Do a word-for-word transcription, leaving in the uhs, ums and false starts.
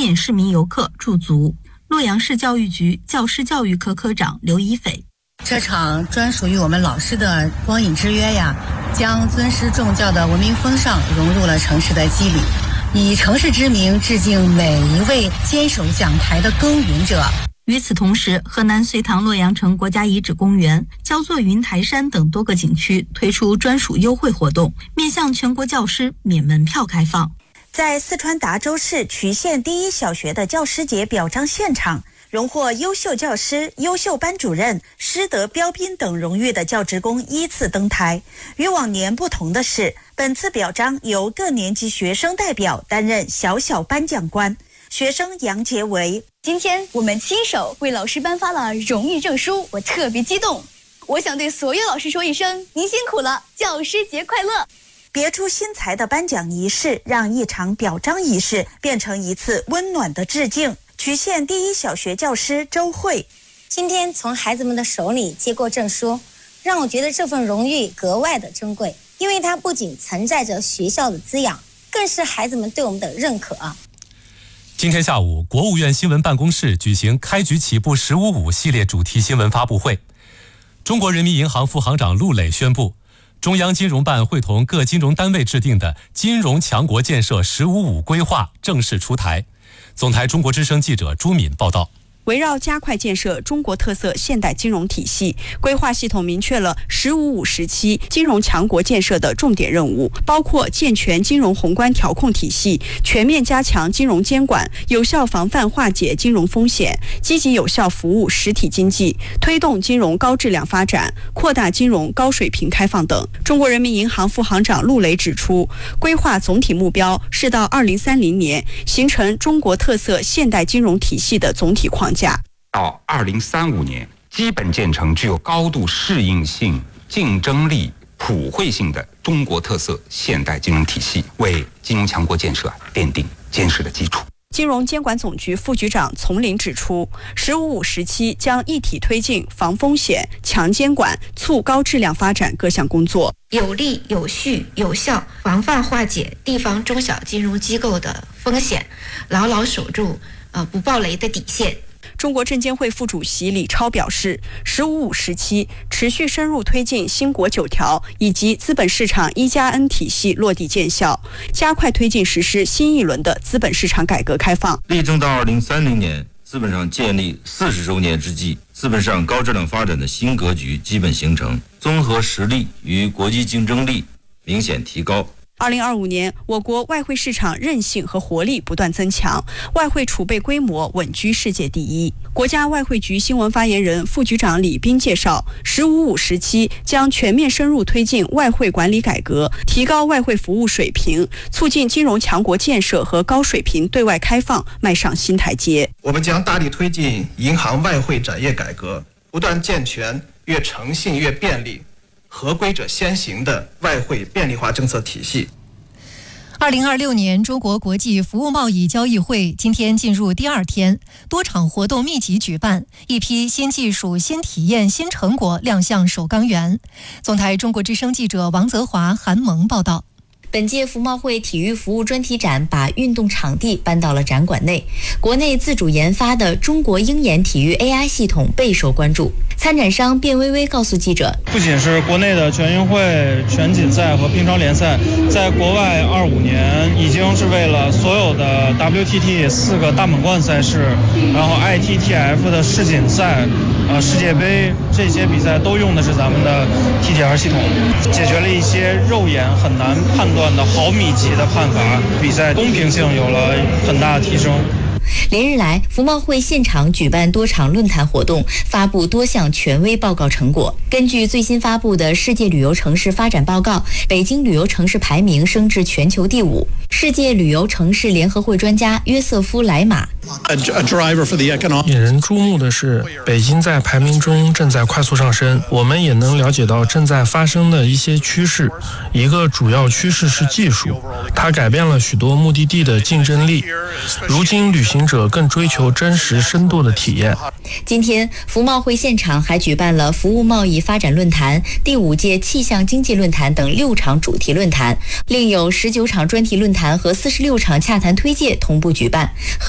吸引市民游客驻足。洛阳市教育局教师教育科科长刘一斐， 这场专属于我们老师的光影之约呀，将尊师重教的文明风尚融入了城市的肌理，以城市之名致敬每一位坚守讲台的耕耘者。 与此同时，河南遂塘洛阳城国家遗址公园、焦作云台山等多个景区推出专属优惠活动，面向全国教师免门票开放。 在四川达州市渠县第一小学的教师节表彰现场，荣获优秀教师、优秀班主任、师德标兵等荣誉的教职工依次登台。与往年不同的是，本次表彰由各年级学生代表担任小小颁奖官。学生杨杰为， 今天我们亲手为老师颁发了荣誉证书，我特别激动。我想对所有老师说一声，您辛苦了，教师节快乐。 别出心裁的颁奖仪式让一场表彰仪式变成一次温暖的致敬。渠县第一小学教师周慧， 今天从孩子们的手里接过证书，让我觉得这份荣誉格外的珍贵，因为它不仅承载着学校的滋养，更是孩子们对我们的认可啊。 今天下午，国务院新闻办公室举行开局起步十五五系列主题新闻发布会。中国人民银行副行长陆磊宣布，中央金融办会同各金融单位制定的金融强国建设十五五规划正式出台。总台中国之声记者朱敏报道。 围绕加快建设中国特色现代金融体系，规划系统明确了“十五五”时期金融强国建设的重点任务，包括健全金融宏观调控体系，全面加强金融监管，有效防范化解金融风险，积极有效服务实体经济，推动金融高质量发展，扩大金融高水平开放等。中国人民银行副行长陆磊指出，规划总体目标是到二零三零年形成中国特色现代金融体系的总体框架。 到二零三五年，基本建成具有高度适应性、竞争力、普惠性的中国特色现代金融体系，为金融强国建设奠定坚实的基础。 金融监管总局副局长丛林指出，十五五时期将一体推进防风险、强监管、促高质量发展各项工作， 有力、有序、有效防范化解地方中小金融机构的风险，牢牢守住呃不暴雷的底线。 中国证监会副主席李超表示，十五五时期持续深入推进新国九条以及资本市场一加 N 体系落地见效，加快推进实施新一轮的资本市场改革开放。 力争到二零三零年，资本上建立四十周年之际，资本市场高质量发展的新格局基本形成，综合实力与国际竞争力明显提高。 二零二五年，我国外汇市场韧性和活力不断增强，外汇储备规模稳居世界第一。国家外汇局新闻发言人、副局长李斌介绍，十五五时期将全面深入推进外汇管理改革，提高外汇服务水平，促进金融强国建设和高水平对外开放迈上新台阶。 我们将大力推进银行外汇展业改革，不断健全越诚信越便利、合规者先行的外汇便利化政策体系。 二零二六年中国国际服务贸易交易会今天进入第二天，多场活动密集举办，一批新技术、新体验、新成果亮相首钢园。总台中国之声记者王泽华、韩萌报道。 本届服贸会体育服务专题展把运动场地搬到了展馆内，国内自主研发的中国鹰眼体育 A I 系统备受关注。参展商卞微微告诉记者， 不仅是国内的全运会、全锦赛和乒乓联赛，在国外二五年已经是为了所有的 W T T 四个大满贯赛事，然后 I T T F 的世锦赛、呃世界杯这些比赛都用的是咱们的 T T R 系统，解决了一些肉眼很难判断的毫米级的判罚，比赛公平性有了很大的提升。 连日来，服贸会现场举办多场论坛活动，发布多项权威报告成果。根据最新发布的世界旅游城市发展报告，北京旅游城市排名升至全球第五。世界旅游城市联合会专家约瑟夫·莱马， 引人注目的是，北京在排名中正在快速上升。我们也能了解到正在发生的一些趋势。一个主要趋势是技术，它改变了许多目的地的竞争力。如今，旅行者更追求真实深度的体验。 今天，服贸会现场还举办了服务贸易发展论坛、第五届气象经济论坛等六场主题论坛，另有十九场专题论坛和四十六场洽谈推介同步举办。